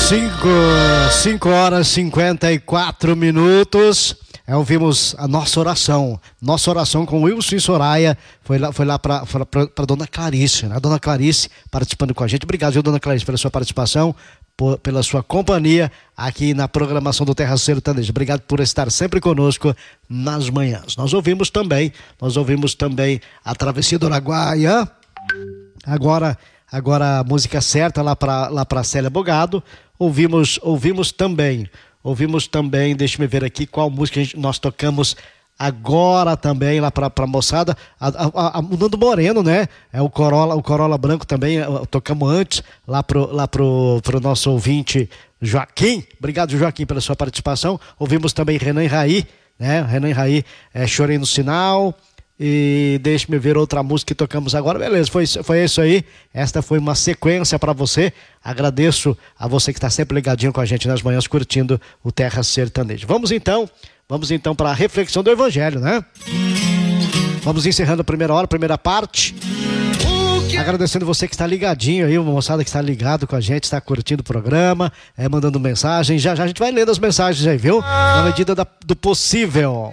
5h54. Ouvimos a nossa oração com Wilson e Soraya, foi lá para Dona Clarice, né? A Dona Clarice participando com a gente. Obrigado, viu, Dona Clarice, pela sua participação, pela sua companhia aqui na programação do Terra Sertaneja. Obrigado por estar sempre conosco nas manhãs. Nós ouvimos também a Travessia do Araguaia. Agora a música certa lá para Célia Bogado. Ouvimos também, deixa eu ver aqui qual música nós tocamos agora também lá para a moçada, o Nando Moreno, né? É o Corolla Branco também, tocamos antes lá pro nosso ouvinte Joaquim. Obrigado, Joaquim, pela sua participação. Ouvimos também Renan e Raí, né? Renan e Raí, Chorei no Sinal. E deixe-me ver outra música que tocamos agora. Beleza, foi isso aí. Esta foi uma sequência para você. Agradeço a você que está sempre ligadinho com a gente nas manhãs, curtindo o Terra Sertaneja. Vamos então para a reflexão do Evangelho, né? Vamos encerrando a primeira hora, primeira parte. Agradecendo você que está ligadinho aí, uma moçada que está ligado com a gente, está curtindo o programa, mandando mensagem. Já a gente vai lendo as mensagens aí, viu? Na medida do possível.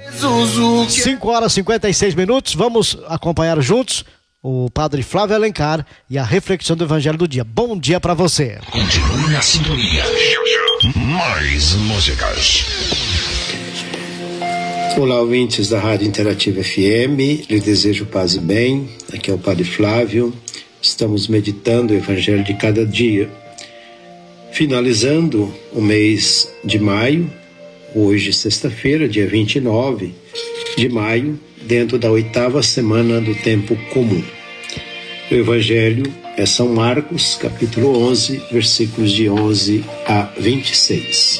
5h56. Vamos acompanhar juntos o Padre Flávio Alencar e a reflexão do Evangelho do dia. Bom dia para você. Continue na sintonia. Mais músicas. Olá, ouvintes da Rádio Interativa FM, lhe desejo paz e bem. Aqui é o Padre Flávio. Estamos meditando o Evangelho de cada dia. Finalizando o mês de maio, hoje, sexta-feira, dia 29 de maio, dentro da 8ª semana do tempo comum. O Evangelho é São Marcos, capítulo 11, versículos de 11 a 26.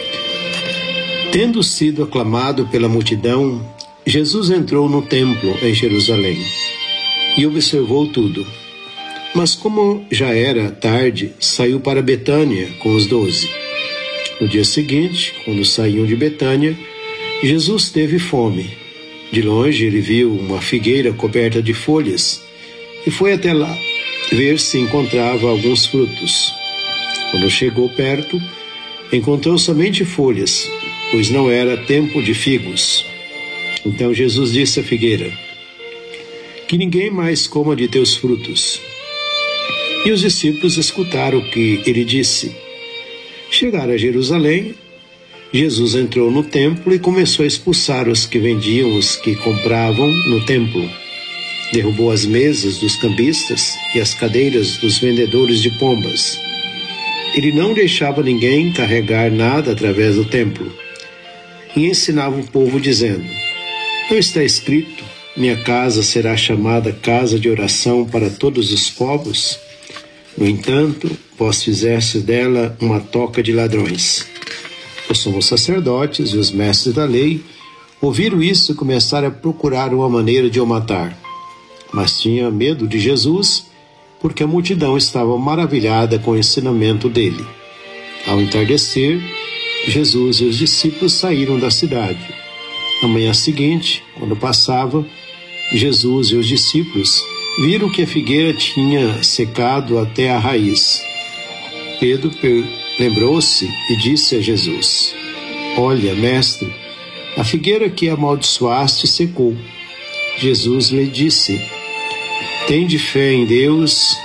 Tendo sido aclamado pela multidão, Jesus entrou no templo em Jerusalém e observou tudo. Mas como já era tarde, saiu para Betânia com os 12. No dia seguinte, quando saíam de Betânia, Jesus teve fome. De longe ele viu uma figueira coberta de folhas e foi até lá ver se encontrava alguns frutos. Quando chegou perto, encontrou somente folhas, pois não era tempo de figos. Então Jesus disse à figueira: que ninguém mais coma de teus frutos. E os discípulos escutaram o que ele disse. Chegaram a Jerusalém, Jesus entrou no templo e começou a expulsar os que vendiam, os que compravam no templo. Derrubou as mesas dos cambistas e as cadeiras dos vendedores de pombas. Ele não deixava ninguém carregar nada através do templo. E ensinava o povo dizendo: não está escrito, minha casa será chamada casa de oração para todos os povos? No entanto, vós fizeste dela uma toca de ladrões. Os sumos sacerdotes e os mestres da lei ouviram isso e começaram a procurar uma maneira de o matar. Mas tinha medo de Jesus, porque a multidão estava maravilhada com o ensinamento dele. Ao entardecer, Jesus e os discípulos saíram da cidade. Na manhã seguinte, quando passava, Jesus e os discípulos viram que a figueira tinha secado até a raiz. Pedro lembrou-se e disse a Jesus: olha, mestre, a figueira que amaldiçoaste secou. Jesus lhe disse: tende fé em Deus,